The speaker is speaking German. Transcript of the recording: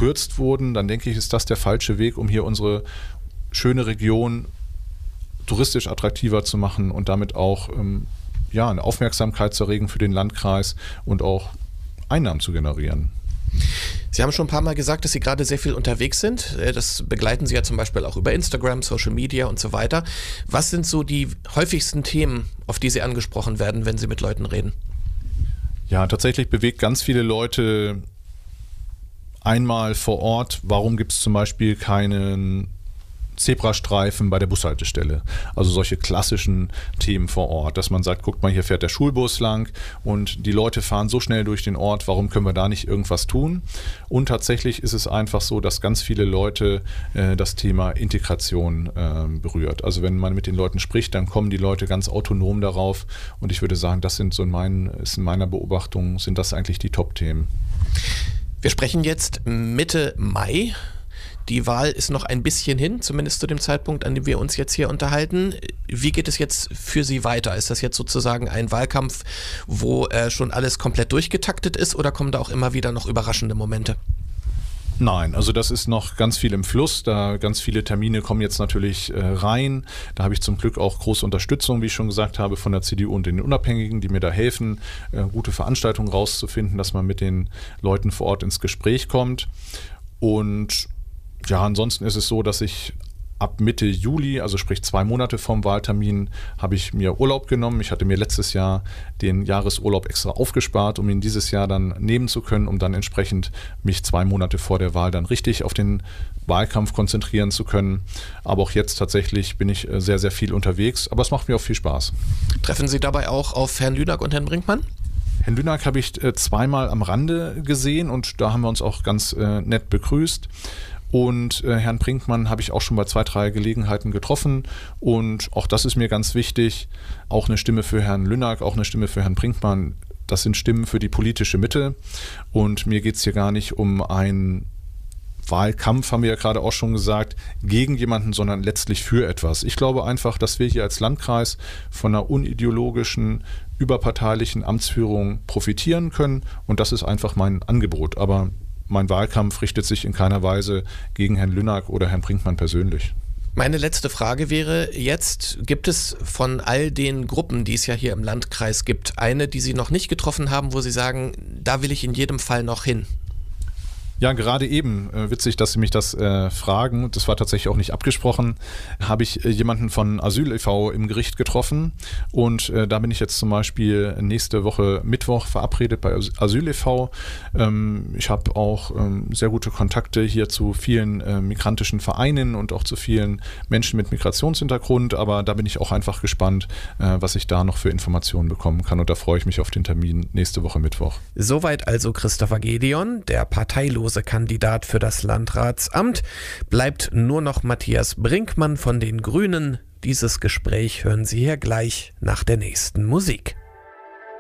gekürzt wurden, dann denke ich, ist das der falsche Weg, um hier unsere schöne Region touristisch attraktiver zu machen und damit auch eine Aufmerksamkeit zu erregen für den Landkreis und auch Einnahmen zu generieren. Sie haben schon ein paar Mal gesagt, dass Sie gerade sehr viel unterwegs sind. Das begleiten Sie ja zum Beispiel auch über Instagram, Social Media und so weiter. Was sind so die häufigsten Themen, auf die Sie angesprochen werden, wenn Sie mit Leuten reden? Ja, tatsächlich bewegt ganz viele Leute einmal vor Ort, warum gibt es zum Beispiel keinen Zebrastreifen bei der Bushaltestelle. Also solche klassischen Themen vor Ort, dass man sagt, guckt mal, hier fährt der Schulbus lang und die Leute fahren so schnell durch den Ort, warum können wir da nicht irgendwas tun? Und tatsächlich ist es einfach so, dass ganz viele Leute das Thema Integration berührt. Also wenn man mit den Leuten spricht, dann kommen die Leute ganz autonom darauf und ich würde sagen, das sind so in meiner Beobachtung, sind das eigentlich die Top-Themen. Wir sprechen jetzt Mitte Mai. Die Wahl ist noch ein bisschen hin, zumindest zu dem Zeitpunkt, an dem wir uns jetzt hier unterhalten. Wie geht es jetzt für Sie weiter? Ist das jetzt sozusagen ein Wahlkampf, wo schon alles komplett durchgetaktet ist oder kommen da auch immer wieder noch überraschende Momente? Nein, also das ist noch ganz viel im Fluss, da ganz viele Termine kommen jetzt natürlich rein. Da habe ich zum Glück auch große Unterstützung, wie ich schon gesagt habe, von der CDU und den Unabhängigen, die mir da helfen, gute Veranstaltungen rauszufinden, dass man mit den Leuten vor Ort ins Gespräch kommt. Und ja, ansonsten ist es so, dass ich ab Mitte Juli, also sprich 2 Monate vorm Wahltermin, habe ich mir Urlaub genommen. Ich hatte mir letztes Jahr den Jahresurlaub extra aufgespart, um ihn dieses Jahr dann nehmen zu können, um dann entsprechend mich 2 Monate vor der Wahl dann richtig auf den Wahlkampf konzentrieren zu können. Aber auch jetzt tatsächlich bin ich sehr, sehr viel unterwegs, aber es macht mir auch viel Spaß. Treffen Sie dabei auch auf Herrn Lünack und Herrn Brinkmann? Herrn Lünack habe ich 2-mal am Rande gesehen und da haben wir uns auch ganz nett begrüßt. Und Herrn Brinkmann habe ich auch schon bei 2, 3 Gelegenheiten getroffen und auch das ist mir ganz wichtig. Auch eine Stimme für Herrn Lünack, auch eine Stimme für Herrn Brinkmann. Das sind Stimmen für die politische Mitte und mir geht es hier gar nicht um einen Wahlkampf, haben wir ja gerade auch schon gesagt, gegen jemanden, sondern letztlich für etwas. Ich glaube einfach, dass wir hier als Landkreis von einer unideologischen, überparteilichen Amtsführung profitieren können und das ist einfach mein Angebot. Aber mein Wahlkampf richtet sich in keiner Weise gegen Herrn Lünack oder Herrn Brinkmann persönlich. Meine letzte Frage wäre jetzt, gibt es von all den Gruppen, die es ja hier im Landkreis gibt, eine, die Sie noch nicht getroffen haben, wo Sie sagen, da will ich in jedem Fall noch hin? Ja, gerade eben, witzig, dass Sie mich das fragen, das war tatsächlich auch nicht abgesprochen, habe ich jemanden von Asyl e.V. im Gericht getroffen und da bin ich jetzt zum Beispiel nächste Woche Mittwoch verabredet bei Asyl e.V. Ich habe auch sehr gute Kontakte hier zu vielen migrantischen Vereinen und auch zu vielen Menschen mit Migrationshintergrund, aber da bin ich auch einfach gespannt, was ich da noch für Informationen bekommen kann und da freue ich mich auf den Termin nächste Woche Mittwoch. Soweit also Christopher Gedeon, der parteilose Kandidat für das Landratsamt. Bleibt nur noch Matthias Brinkmann von den Grünen. Dieses Gespräch hören Sie hier gleich nach der nächsten Musik.